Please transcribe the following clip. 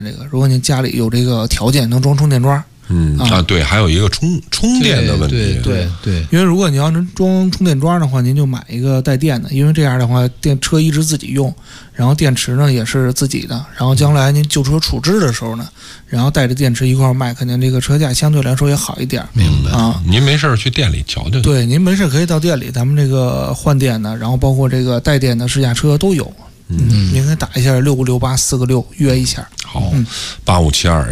这个，如果您家里有这个条件，能装充电桩。 对，还有一个充电的问题。 对，因为如果你要能装充电桩的话，您就买一个带电的，因为这样的话，车一直自己用，然后电池呢也是自己的，然后将来您旧车处置的时候呢，然后带着电池一块卖，肯定这个车价相对来说也好一点。 明白啊？您没事去店里瞧瞧。 对，您没事可以到店里，咱们这个换电的，然后包括这个带电的试驾车都有。您可以打一下656846约一下。 好，8572。